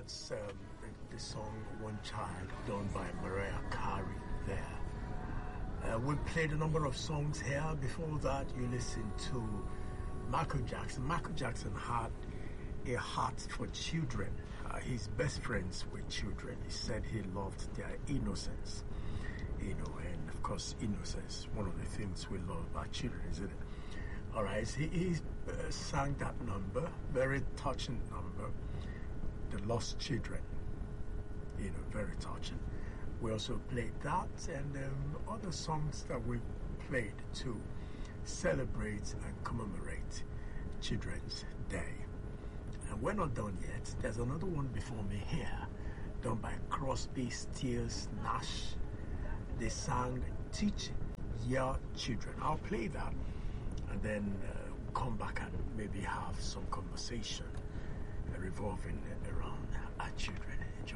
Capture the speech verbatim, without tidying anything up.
that's um, the, the song One Child, done by Mariah Carey there. Uh, we played a number of songs here. Before that, you listened to Michael Jackson. Michael Jackson had a heart for children. Uh, he's best friends with children. He said he loved their innocence. You know, and of course, innocence, one of the things we love about children, isn't it? All right, so he, he uh, sang that number, very touching number, The Lost Children. You know, very touching. We also played that and um, other songs that we played to celebrate and commemorate Children's Day. And we're not done yet. There's another one before me here, done by Crosby, Stills, Nash. They sang Teach Your Children. I'll play that and then uh, come back and maybe have some conversation revolving around our children.